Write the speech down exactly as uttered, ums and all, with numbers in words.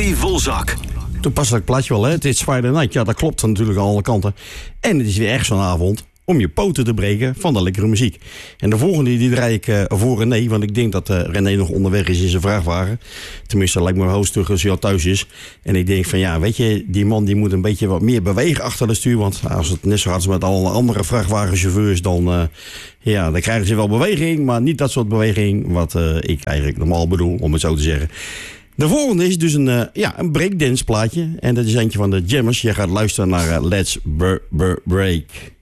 Joey Volzak. Toepasselijk plaatje wel, hè? Het is Friday Night. Ja, dat klopt natuurlijk aan alle kanten. En het is weer echt zo'n avond om je poten te breken van de lekkere muziek. En de volgende die draai ik uh, voor René, want ik denk dat uh, René nog onderweg is in zijn vrachtwagen. Tenminste, lijkt me host terug als hij al thuis is. En ik denk van ja, weet je, die man die moet een beetje wat meer bewegen achter de stuur. Want als het net zo hard is met alle andere vrachtwagenchauffeurs, dan, uh, ja, dan krijgen ze wel beweging. Maar niet dat soort beweging wat uh, ik eigenlijk normaal bedoel, om het zo te zeggen. De volgende is dus een, uh, ja, een breakdance plaatje. En dat is eentje van de Jammers. Je gaat luisteren naar uh, Let's Bur- Bur- Break.